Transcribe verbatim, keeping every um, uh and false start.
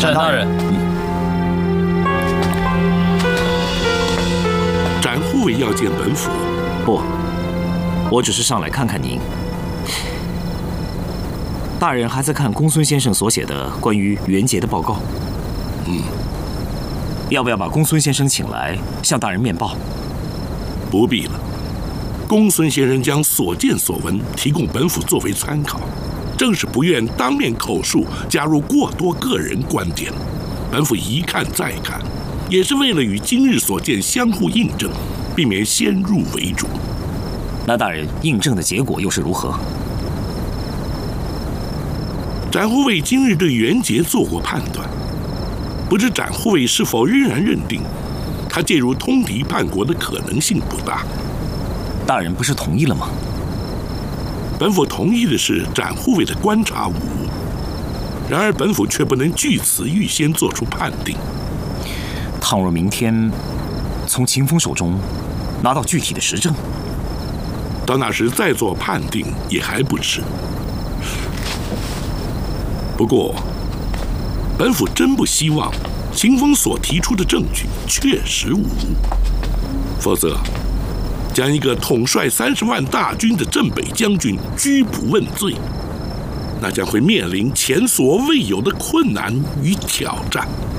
展大人。 展护卫要见本府。 不，我只是上来看看您。大人还在看公孙先生所写的关于元节的报告。 嗯。 要不要把公孙先生请来向大人面报？ 不必了。公孙先生将所见所闻提供本府作为参考，正是不愿当面口述，加入过多个人观点。本府一看再看，也是为了与今日所见相互印证，避免先入为主。 那大人印证的结果又是如何？ 展护卫今日对元节做过判断，不知展护卫是否仍然认定他介入通敌叛国的可能性不大？ 大人不是同意了吗？ 本府同意的是展护卫的观察无误，然而本府却不能据此预先做出判定。 倘若明天从秦风手中拿到具体的实证， 到那时再做判定也还不迟。不过，本府真不希望秦风所提出的证据确实无误，否则将一个统帅三十万大军的镇北将军拘捕问罪，那将会面临前所未有的困难与挑战。